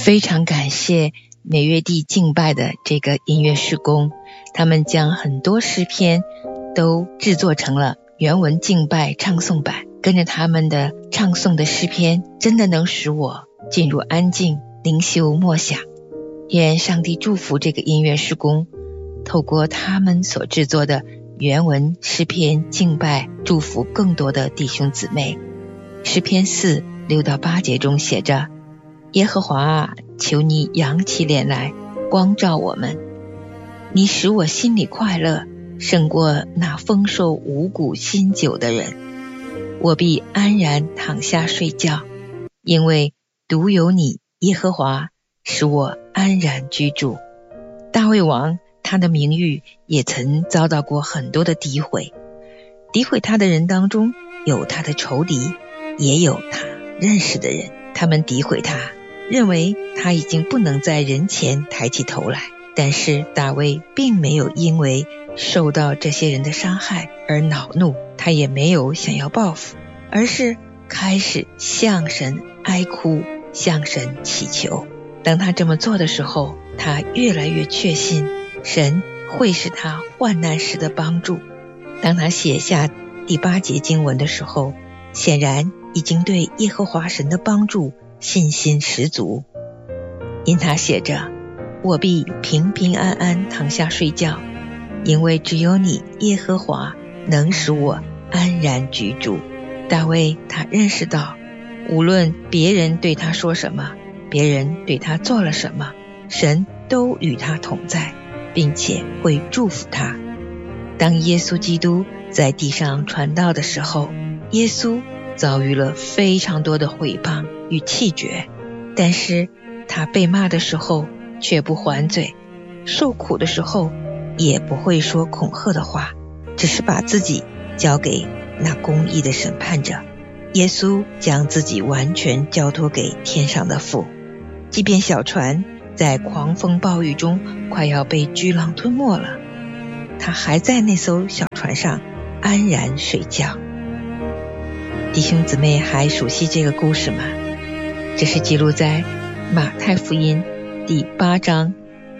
非常感谢每月地敬拜的这个音乐事工，他们将很多诗篇都制作成了原文敬拜唱诵版，跟着他们的唱诵的诗篇，真的能使我进入安静灵修默想。愿上帝祝福这个音乐事工，透过他们所制作的原文诗篇敬拜，祝福更多的弟兄姊妹。诗篇4 6到8节中写着：耶和华啊，求你扬起脸来，光照我们。你使我心里快乐，胜过那丰收五谷新酒的人。我必安然躺下睡觉，因为独有你，耶和华，使我安然居住。大卫王，他的名誉也曾遭到过很多的诋毁，诋毁他的人当中有他的仇敌，也有他认识的人。他们诋毁他，认为他已经不能在人前抬起头来。但是大卫并没有因为受到这些人的伤害而恼怒，他也没有想要报复，而是开始向神哀哭，向神祈求。当他这么做的时候，他越来越确信神会是他患难时的帮助。当他写下第8节经文的时候，显然已经对耶和华神的帮助信心十足。因他写着：我必平平安安躺下睡觉，因为只有你，耶和华，能使我安然居住。大卫他认识到，无论别人对他说什么，别人对他做了什么，神都与他同在，并且会祝福他。当耶稣基督在地上传道的时候，耶稣遭遇了非常多的毁谤与弃绝，但是他被骂的时候却不还嘴，受苦的时候也不会说恐吓的话，只是把自己交给那公义的审判者。耶稣将自己完全交托给天上的父，即便小船在狂风暴雨中快要被巨浪吞没了，他还在那艘小船上安然睡觉。弟兄姊妹还熟悉这个故事吗？这是记录在马太福音第8章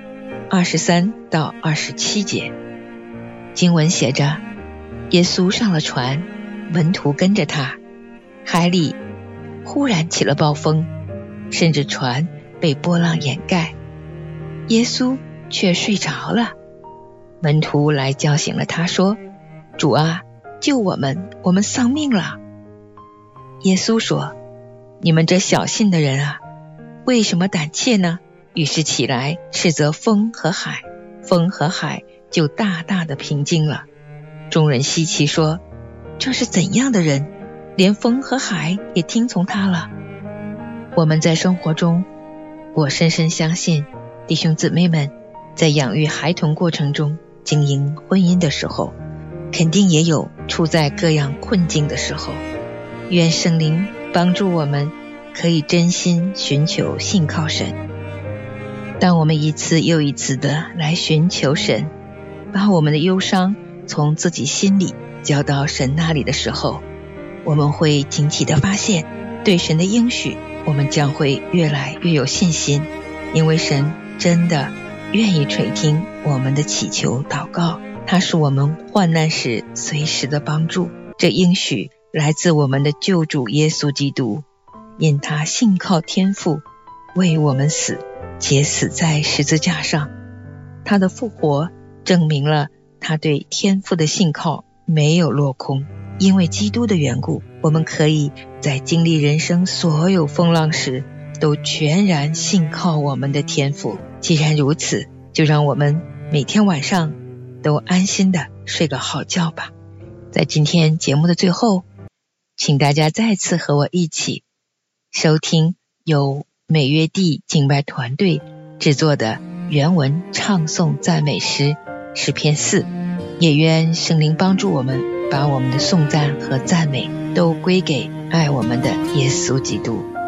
23到27节。经文写着：耶稣上了船，门徒跟着他，海里忽然起了暴风，甚至船被波浪掩盖，耶稣却睡着了。门徒来叫醒了他，说：主啊，救我们，我们丧命了。耶稣说：你们这小信的人啊，为什么胆怯呢？于是起来斥责风和海，风和海就大大的平静了。众人稀奇说：这是怎样的人，连风和海也听从他了？我们在生活中，我深深相信，弟兄姊妹们在养育孩童过程中，经营婚姻的时候，肯定也有处在各样困境的时候。愿圣灵帮助我们可以真心寻求信靠神。当我们一次又一次的来寻求神，把我们的忧伤从自己心里交到神那里的时候，我们会惊奇的发现，对神的应许我们将会越来越有信心，因为神真的愿意垂听我们的祈求祷告，他是我们患难时随时的帮助。这应许来自我们的救主耶稣基督，因他信靠天父，为我们死，且死在十字架上。他的复活证明了他对天父的信靠没有落空。因为基督的缘故，我们可以在经历人生所有风浪时，都全然信靠我们的天父。既然如此，就让我们每天晚上都安心的睡个好觉吧。在今天节目的最后，请大家再次和我一起收听由美乐地敬拜团队制作的原文唱诵赞美诗诗篇4。也愿圣灵帮助我们，把我们的颂赞和赞美都归给爱我们的耶稣基督。